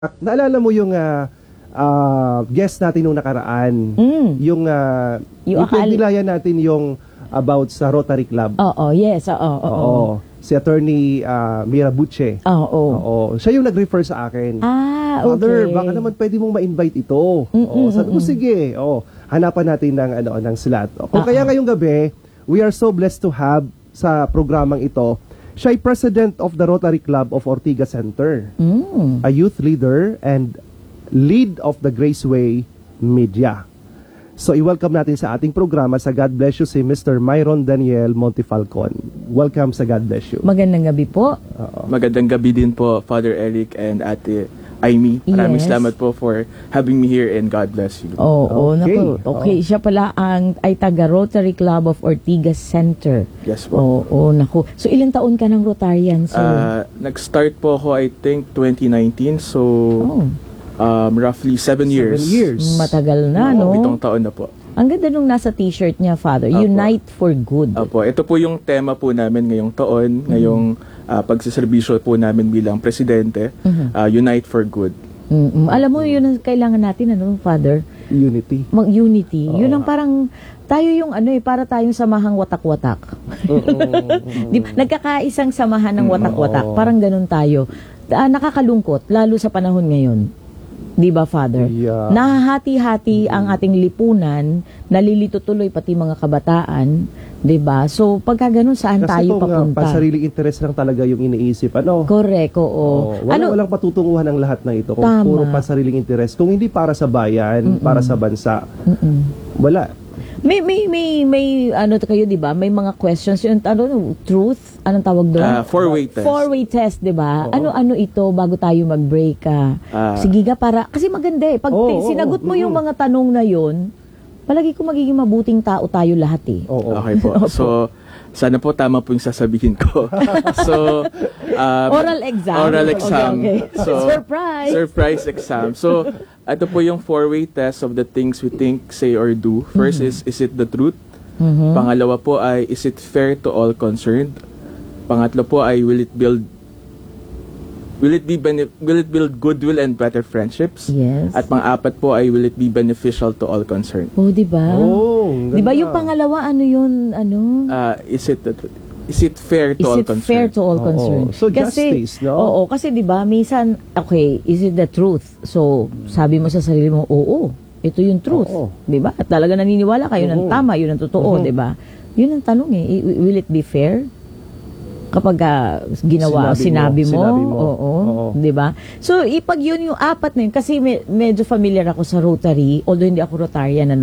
Naalala mo yung guest natin nung nakaraan? Yung pinagnilayan natin yung about sa Rotary Club. Oo, yes, oo. Si Attorney Mira Buche. Oo. Siya yung nag-refer sa akin. Okay. Father, baka naman pwede mong ma-invite ito. Sabi ko, sige. Hanapan natin ng slot. Kung kaya ngayong gabi, we are so blessed to have sa programang ito, siya ay President of the Rotary Club of Ortigas Center, a youth leader and lead of the Graceway Media. So i-welcome natin sa ating programa sa God Bless You si Mr. Myron Daniel Montefalcon. Welcome sa God Bless You. Magandang gabi po. Magandang gabi din po, Father Eric and Ate Aimee. Maraming salamat po for having me here and God bless you. Okay. Okay, siya pala ay taga Rotary Club of Ortigas Center. Yes po. Naku. So ilang taon ka ng Rotarian, sir? Nag-start po ako, I think, 2019. So, roughly 7 years. 7 years. Matagal na, no? 7 taon na po. Ang ganda nung nasa t-shirt niya, Father. Apo. Unite for Good. Opo, ito po yung tema po namin ngayong taon, ngayong pagsiservisyo po namin bilang presidente, Unite for Good. Alam mo, yun ang kailangan natin, Father? Unity. Mag-unity. Yun ang parang, tayo yung para tayong samahang watak-watak. Nagkakaisang samahan ng watak-watak. Parang ganun tayo. Nakakalungkot, lalo sa panahon ngayon. Di ba, Father? Yeah. Nahahati-hati ang ating lipunan, nalilito tuloy pati mga kabataan, di ba? So, pagka ganun, saan Kasi tayo papunta? pasariling interest lang talaga yung iniisip. Correct, oo. Walang patutunguhan ng lahat ng ito. Kung Tama. puro pasariling interest. Kung hindi para sa bayan, para sa bansa, wala. May kayo, di ba? May mga questions, yung truth, anong tawag doon? Four-way test. Four-way test, di ba? Ano ito bago tayo mag-break? Sige nga, kasi maganda eh. Pag sinagot mo yung mga tanong na yon, palagi ko magiging mabuting tao tayo lahat eh. Okay po. So, sana po tama po yung sasabihin ko. So, Oral exam. Oral exam. Okay. So, Surprise! Surprise exam. So, ito po yung four-way test of the things we think, say, or do. First is it the truth? Pangalawa po ay, is it fair to all concerned? Pangatlo po ay, will it build goodwill and better friendships? Yes. At pang-apat po ay, will it be beneficial to all concerned? Di ba? Di ba yung pangalawa, Is it fair to all concerned? Is it fair to all concerned? So, justice, no? Kasi di ba, minsan, is it the truth? So, sabi mo sa sarili mo, ito yung truth. Di ba? At talaga naniniwala kayo ng tama, yun ang totoo, di ba? Yun ang tanong will it be fair? Kapag sinabi mo. Di ba? So, ipag yun yung apat na yun, kasi medyo familiar ako sa Rotary, although hindi ako Rotarian,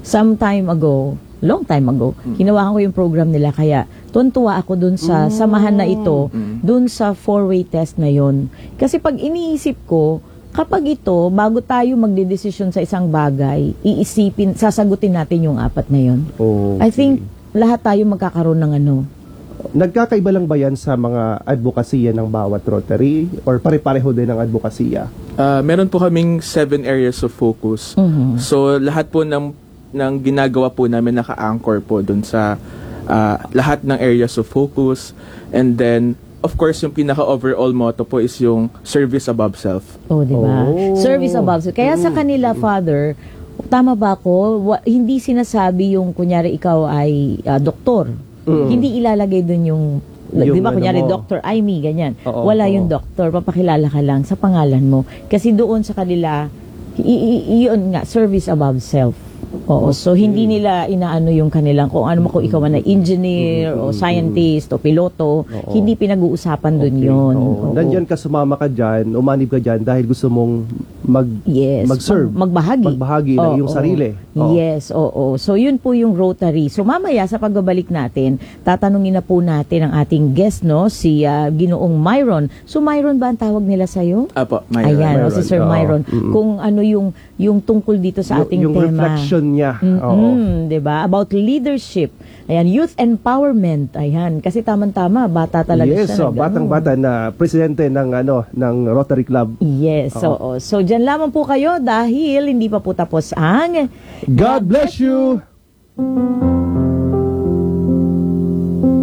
long time ago, hinawakan ko yung program nila, kaya tuntua ako dun sa samahan na ito, dun sa four-way test na yun. Kasi pag iniisip ko, kapag ito, bago tayo magdedesisyon sa isang bagay, sasagutin natin yung apat na yun. I think, lahat tayo magkakaroon ng Nagkakaiba lang ba yan sa mga advokasya ng bawat Rotary? Or pare-pareho din ng advokasya? Meron po kaming 7 areas of focus. So, lahat po ng ginagawa po namin naka-anchor po dun sa lahat ng areas of focus. And then, of course, yung pinaka-overall motto po is yung service above self. Di ba? Service above self. Kaya sa kanila, Father, tama ba ako? Hindi sinasabi yung, kunyari, ikaw ay doktor. Hindi ilalagay dun yung di ba, kunyari, Dr. Aimee, ganyan. Wala yung doctor, papakilala ka lang sa pangalan mo. Kasi doon sa kanila, yun nga, service above self. So hindi nila inaano yung kanilang kung ikaw man na engineer o scientist o piloto, hindi pinag-uusapan dun yun. Nandiyan ka, sumama ka dyan, umanib ka dyan dahil gusto mong mag-serve. Magbahagi ng iyong sarili. Yes, So yun po yung Rotary. So mamaya sa pagbabalik natin, tatanungin na po natin ang ating guest, si Ginoong Myron. So Myron ba ang tawag nila sa'yo? Apo, Myron. Ayan, si Sir Myron. Kung yung tungkol dito sa ating yung tema. Yung reflection niya. Diba? About leadership. Ayan, youth empowerment. Ayan, kasi tamang-tama, bata talaga siya. Batang-bata na presidente ng Rotary Club. Yes, so dyan lamang po kayo dahil hindi pa po tapos ang God bless you!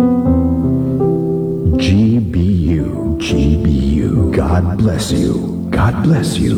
GBU, God bless you. God bless you.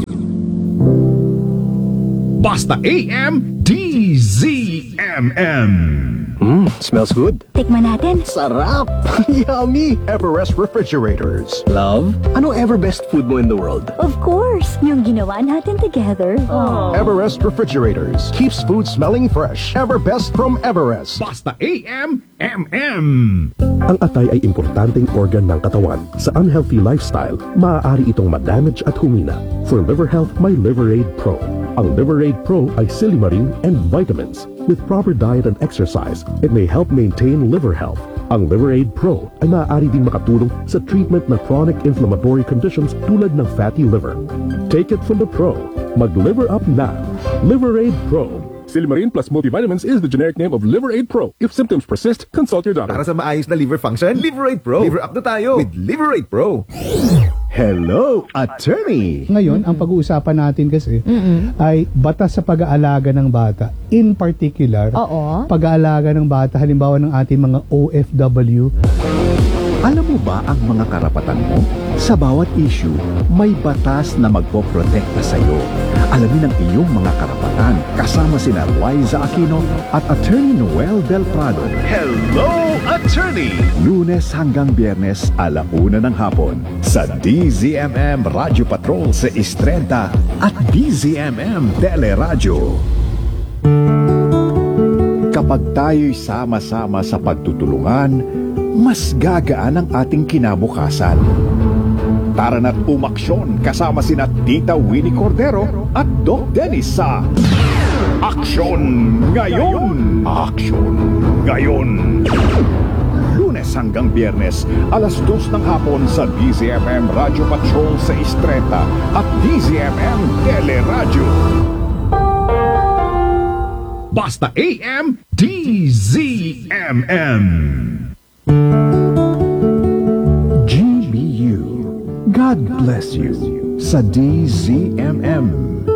Basta AM DZMM. Smells good. Tikman natin. Sarap! Yummy! Everest Refrigerators. Love, ano ever best food mo in the world? Of course, yung ginawa natin together. Everest Refrigerators. Keeps food smelling fresh. Ever best from Everest. Basta AM MM. Ang atay ay importanteng organ ng katawan. Sa unhealthy lifestyle, maaari itong ma-damage at humina. For liver health, may Liverade Pro. Ang Liverade Pro ay silimarin and vitamins. With proper diet and exercise, it may help maintain liver health. Ang Liverade Pro ay maaari din makatulong sa treatment ng chronic inflammatory conditions tulad ng fatty liver. Take it from the pro. Mag-liver up na. Liverade Pro. Silimarin plus multivitamins is the generic name of Liverade Pro. If symptoms persist, consult your doctor. Para sa maayos na liver function, Liverade Pro. Liver up na tayo with Liverade Pro. Hello, attorney! Ngayon, ang pag-uusapan natin kasi ay batas sa pag-aalaga ng bata. In particular, pag-aalaga ng bata, halimbawa ng ating mga OFW. Alam mo ba ang mga karapatan mo? Sa bawat issue, may batas na magpoprotekta sa iyo. Alamin ang iyong mga karapatan kasama sina Liza Aquino at Attorney Noel Del Prado. Hello, attorney! Lunes hanggang Biyernes, 1:00 ng hapon sa DZMM Radio Patrol sa Istrenta at DZMM Teleradyo. Kapag tayo'y sama-sama sa pagtutulungan, mas gagaan ang ating kinabukasan. Tara na't umaksyon kasama sina Tita Winnie Cordero at Doc Dennis sa Aksyon Ngayon! Aksyon Ngayon! Lunes hanggang Biyernes, 2:00 ng hapon sa DZMM Radio Patrol sa Istreta at DZMM Teleradyo. Basta AM DZMM. GBU, God bless you sa DZMM.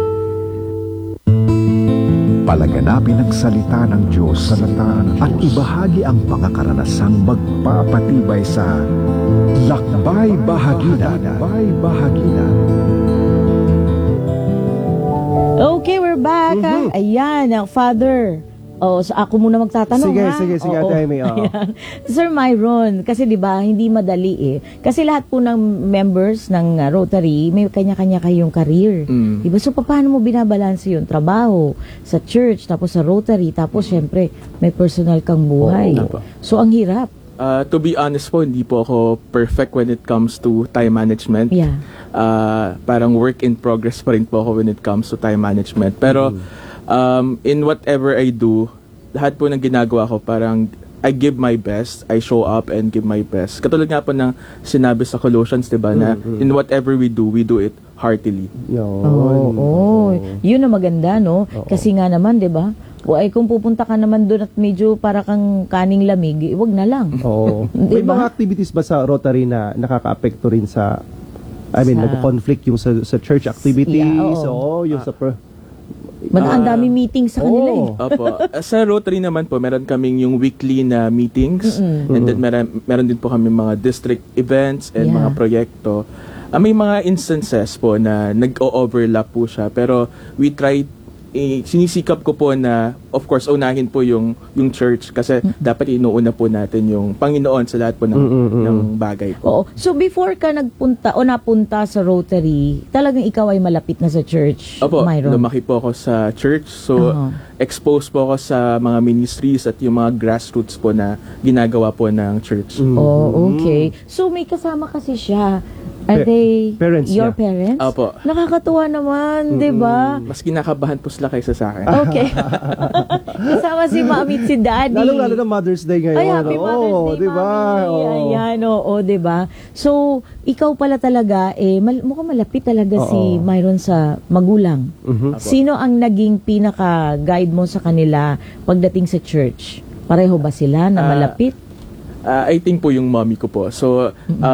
Palaganapin ang salita ng Diyos at ibahagi ang pangakaranasan magpapatibay sa Lakbay Bahaginan. Okay, we're back. Ayan, Father. So ako muna magtatanong. Sige, Ate Amy. Ayan. Sir Myron, kasi 'di ba hindi madali Kasi lahat po ng members ng Rotary may kanya-kanya kayong career. 'Di ba? So paano mo binabalanse 'yung trabaho sa church tapos sa Rotary tapos syempre may personal kang buhay. So ang hirap. To be honest po, hindi po ako perfect when it comes to time management. Yeah. Parang work in progress pa rin po ako when it comes to time management. Pero in whatever I do, lahat po ng ginagawa ko, parang I give my best, I show up and give my best. Katulad nga po ng sinabi sa Colossians, diba, na in whatever we do it heartily. Yun ang maganda, no? Kasi nga naman, diba, kung pupunta ka naman doon at medyo para kang kaning lamig, wag na lang. May mga activities ba sa Rotary na nakaka-apekto rin sa, nag-conflict yung sa church activities, yung sa ang dami meetings sa kanila Opo. Sa Rotary naman po, meron kaming yung weekly na meetings and then meron din po kami mga district events and mga proyekto. May mga instances po na nag-o-overlap po siya, pero we try sinisikap ko po na of course unahin po yung church kasi dapat inuuna po natin yung Panginoon sa lahat po ng bagay po. So before ka napunta sa Rotary, talagang ikaw ay malapit na sa church, Opo, Myron? lumaki po ako sa church, so exposed po ako sa mga ministries at yung mga grassroots po na ginagawa po ng church. Okay. So may kasama kasi siya. Are they parents your parents? Opo. Nakakatuwa naman, di ba? Mas kinakabahan po sila kaysa sa akin. Okay. Kasama si Mami at si Daddy. Lalo na Mother's Day ngayon. Ay, happy Mother's Day, diba? Mami. Ayan, di ba? So, ikaw pala talaga, mukhang malapit talaga si Myron sa magulang. Sino ang naging pinaka-guide mo sa kanila pagdating sa church? Pareho ba sila na malapit? I think po yung mommy ko po. So,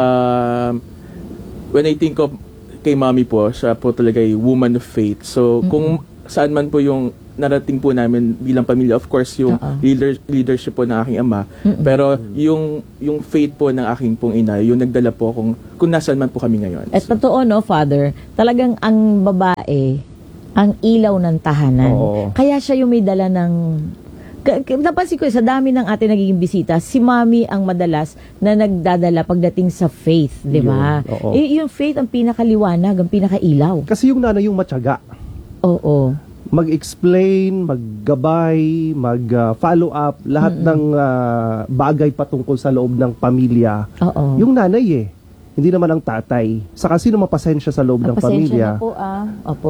when I think of kay mommy po, siya po talaga ay woman of faith. So, kung saan man po yung narating po namin bilang pamilya, of course, yung leadership po ng aking ama. Pero yung faith po ng aking pong ina, yung nagdala po kung nasaan man po kami ngayon. At totoo, no, Father, talagang ang babae, ang ilaw ng tahanan. Kaya siya yung may dala ng... Napansin ko, sa dami ng ating nagiging bisita, si Mami ang madalas na nagdadala pagdating sa faith, di ba? Yung faith ang pinakaliwanag, ang pinakailaw. Kasi yung nanay yung matyaga. Oo. Mag-explain, maggabay, mag-follow up, lahat ng bagay patungkol sa loob ng pamilya. Yung nanay hindi naman ang tatay. Saka sino mapasensya sa loob ng pamilya? Pasensya na po, Opo.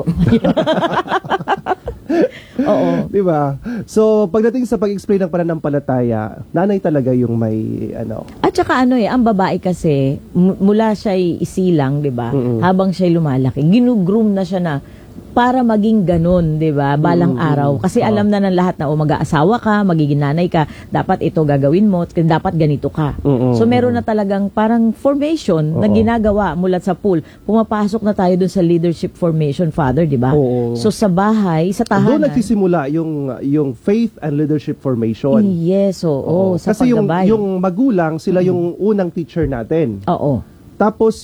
Oo. Diba? So, pagdating sa pag-explain ng pananampalataya, nanay talaga yung may At saka ang babae kasi, mula siya'y isilang, diba? Habang siya'y lumalaki, ginugroom na siya na para maging ganun, 'di ba? Balang araw. Kasi alam na ng lahat na mag-aasawa ka, magiging nanay ka, dapat ito gagawin mo, dapat ganito ka. So meron na talagang parang formation na ginagawa mula sa pool. Pumapasok na tayo dun sa leadership formation, Father, 'di ba? So sa bahay, sa tahanan. Doon nagsisimula yung faith and leadership formation. Yes, sa kasi paggabay. yung magulang, sila yung unang teacher natin. Tapos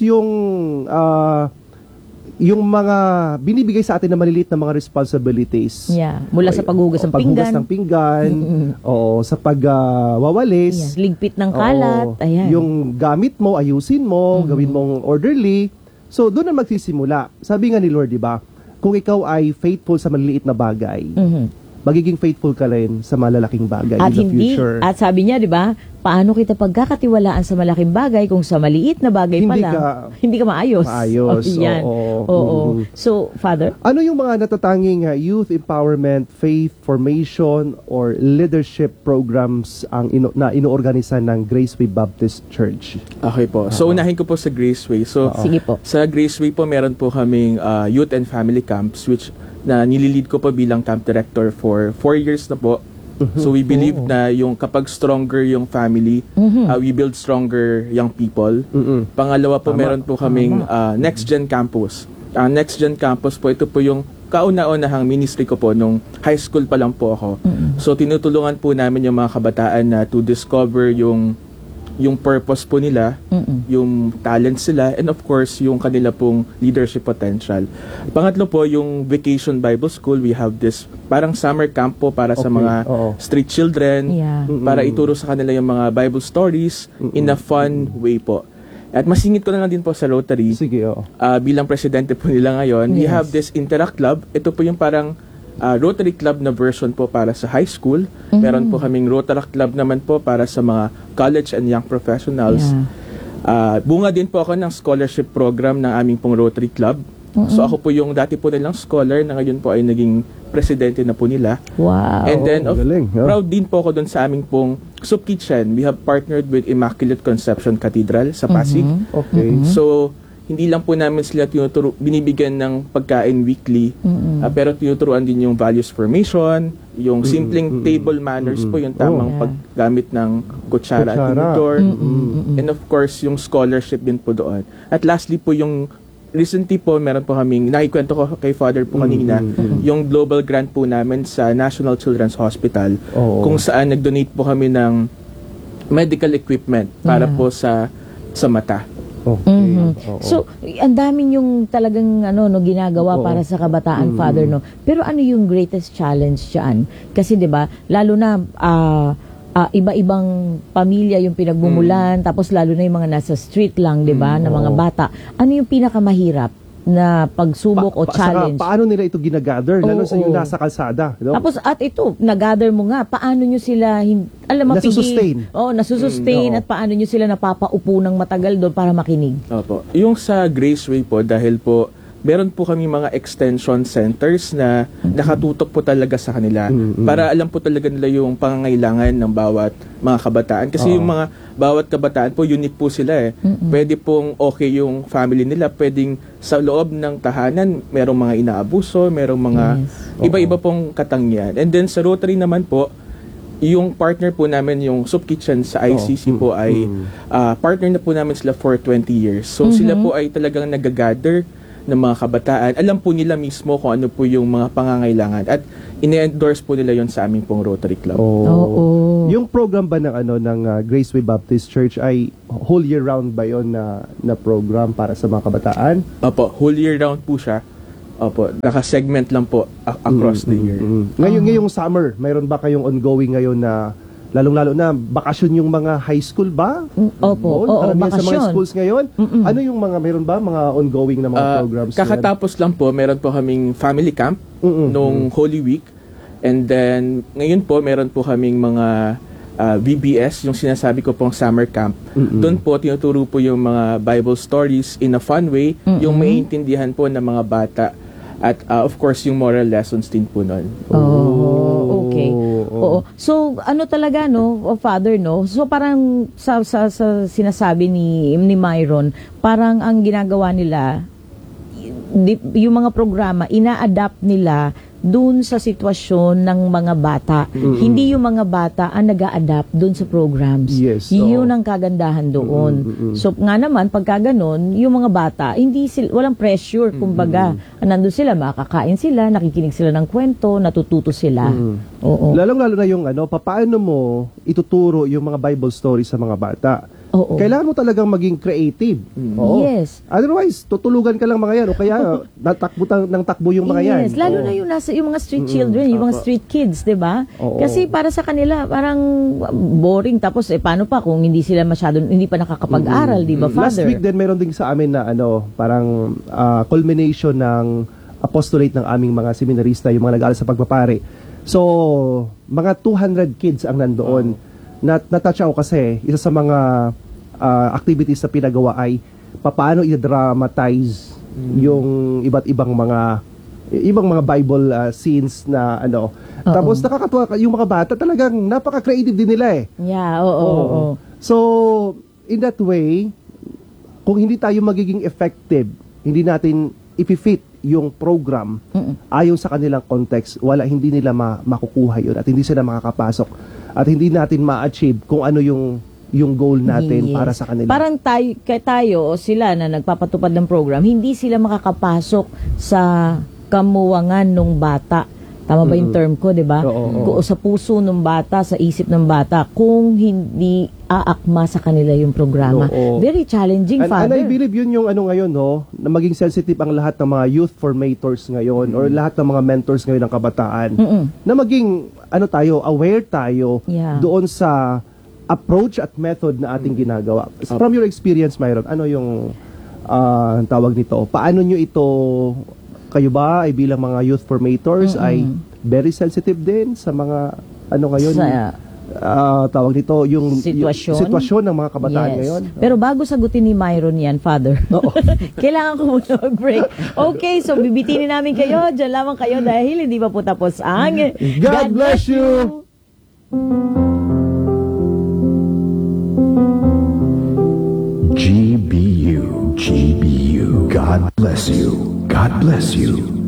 yung mga binibigay sa atin na maliliit na mga responsibilities. Mula sa paghugas ng pinggan. Paghugas ng pinggan. Sa pagwawalis. Ligpit ng kalat. Yung gamit mo, ayusin mo, gawin mong orderly. So, doon na magsisimula. Sabi nga ni Lord, di ba? Kung ikaw ay faithful sa maliliit na bagay, magiging faithful ka rin sa malalaking bagay in the future. At sabi niya, di ba, paano kita pagkakatiwalaan sa malaking bagay kung sa maliit na bagay hindi ka maayos. So, Father? Ano yung mga natatanging youth empowerment, faith formation, or leadership programs na inoorganisa ng Graceway Baptist Church? Okay po. So, unahin ko po sa Graceway. So, sige po. Sa Graceway po, meron po kaming youth and family camps, which na nililid ko po bilang camp director for 4 years na po. So we believe na yung kapag stronger yung family, we build stronger young people. Pangalawa po, meron po kaming Next Gen Campus. Next Gen Campus po, ito po yung kauna-unahang ministry ko po nung high school pa lang po ako. So tinutulungan po namin yung mga kabataan na to discover yung purpose po nila, yung talents sila, and of course, yung kanila pong leadership potential. Pangatlo po, yung Vacation Bible School. We have this parang summer camp po para sa mga street children, para ituro sa kanila yung mga Bible stories in a fun way po. At masingit ko na lang din po sa Rotary. Sige, bilang presidente po nila ngayon, we have this Interact Club. Ito po yung parang Rotary Club na version po para sa high school. Meron po kaming Rotaract Club naman po para sa mga college and young professionals. Bunga din po ako ng scholarship program ng aming pong Rotary Club. So ako po yung dati po nilang scholar na ngayon po ay naging presidente na po nila. Wow. And then proud din po ako doon sa aming pong soup kitchen. We have partnered with Immaculate Conception Cathedral sa Pasig. So hindi lang po namin sila binibigyan ng pagkain weekly, pero tinuturuan din yung values formation, yung simpleng table manners po, yung tamang paggamit ng kutsara at tinidor, and of course, yung scholarship din po doon. At lastly po, yung recently po, meron po kaming, nakikwento ko kay Father po kanina, yung global grant po namin sa National Children's Hospital, kung saan nag-donate po kami ng medical equipment para po sa mata. So, ang dami yung talagang ginagawa para sa kabataan, Father, no. Pero ano yung greatest challenge diyan? Kasi 'di ba, lalo na iba-ibang pamilya yung pinagmumulan, tapos lalo na yung mga nasa street lang, 'di ba, na mga bata. Ano yung pinakamahirap na pagsubok o challenge? Paano nila ito ginagather lalo sa yung nasa kalsada, no? Tapos at ito, nagather mo nga, paano nyo sila nasusustain. Nasusustain at paano nyo sila napapaupo ng matagal doon para makinig? Opo. Yung sa Graceway po, dahil po meron po kami mga extension centers na nakatutok po talaga sa kanila para alam po talaga nila yung pangangailangan ng bawat mga kabataan. Kasi yung mga bawat kabataan po, unique po sila . Pwede pong okay yung family nila, pwedeng sa loob ng tahanan, merong mga inaabuso, merong mga iba-iba pong katangian. And then sa Rotary naman po, yung partner po namin, yung soup kitchen sa ICC po ay partner na po namin sila for 20 years. So sila po ay talagang nag-gather ng mga kabataan, alam po nila mismo kung ano po yung mga pangangailangan at ine-endorse po nila yon sa aming pong Rotary Club. Yung program ba ng Grace Way Baptist Church ay whole year round ba yon na program para sa mga kabataan? Opo, whole year round po siya. Opo, naka-segment lang po across the year. Ngayong summer, mayroon ba kayong ongoing ngayon na lalong-lalo na bakasyon yung mga high school ba? Opo, karamihan sa mga bakasyon. schools ngayon. Ano yung meron ba mga ongoing na mga programs? Kakatapos lang po, meron po kaming family camp nung Holy Week. And then, ngayon po, meron po kaming mga VBS, yung sinasabi ko pong summer camp. Doon po, tinuturo po yung mga Bible stories in a fun way, yung maiintindihan po ng mga bata. At of course, yung moral lessons din po nun. Okay. Oo. So, ano talaga, no, Father, no? So, parang sa sinasabi ni Myron, parang ang ginagawa nila, yung mga programa, ina-adapt nila dun sa sitwasyon ng mga bata. Hindi yung mga bata ang nag-a-adapt dun sa programs. Yes. Yun ang kagandahan doon. So nga naman, pagka ganun, yung mga bata, walang pressure, kumbaga. Nandun sila, makakain sila, nakikinig sila ng kwento, natututo sila. Oo. Lalong-lalo na yung paano mo ituturo yung mga Bible stories sa mga bata. Kailangan mo talagang maging creative. Yes. Otherwise, tutulugan ka lang mga yan o kaya takbo yung mga yan. Yes, lalo na yung mga street children, yung mga street kids, 'di ba? Kasi para sa kanila parang boring, tapos paano pa kung hindi pa nakakapag-aral, 'di ba, Father? Last week din meron din sa amin na parang culmination ng apostolate ng aming mga seminarista, yung mga nag-aaral sa pagpapare. So, mga 200 kids ang nandoon. Natouch ako kasi isa sa mga activities na pinagawa ay paano i-dramatize yung iba't ibang mga Bible scenes na Tapos nakakatuwa yung mga bata, talagang napaka-creative din nila eh. Yeah, oo. So, in that way, kung hindi tayo magiging effective, hindi natin ipifit yung program ayon sa kanilang context, hindi nila makukuha yun at hindi sila makakapasok at hindi natin ma-achieve kung ano yung goal natin para sa kanila. Parang tayo o sila na nagpapatupad ng program, hindi sila makakapasok sa kamuwangan ng bata. Tama ba yung term ko, di ba? Sa puso ng bata, sa isip ng bata, kung hindi aakma sa kanila yung programa. Very challenging, Father. And I believe yun yung ngayon, no? Na maging sensitive ang lahat ng mga youth formators ngayon or lahat ng mga mentors ngayon ng kabataan. Na maging, aware tayo doon sa approach at method na ating ginagawa. From your experience, Myron, ano yung tawag nito? Paano nyo ito, kayo ba ay bilang mga youth formators ay very sensitive din sa mga ngayon? Tawag nito, yung sitwasyon ng mga kabataan ngayon. Pero bago sagutin ni Myron yan, Father, kailangan ko muna mag-break. Okay, so bibitinin namin kayo. Diyan lamang kayo dahil hindi pa po tapos ang God bless you! GBU, God bless you. God bless you.